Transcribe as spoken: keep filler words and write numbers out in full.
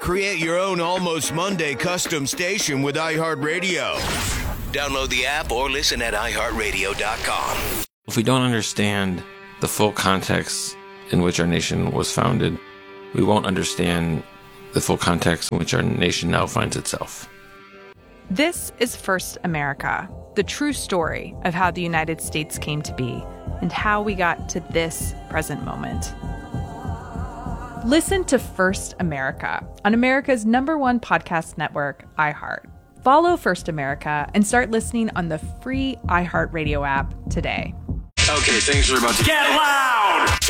Create your own Almost Monday custom station with iHeartRadio. Download the app or listen at i heart radio dot com. If we don't understand the full context in which our nation was founded, we won't understand the full context in which our nation now finds itself. This is First America, the true story of how the United States came to be and how we got to this present moment. Listen to First America on America's number one podcast network, iHeart. Follow First America and start listening on the free iHeartRadio app today. Okay, things are about to get loud.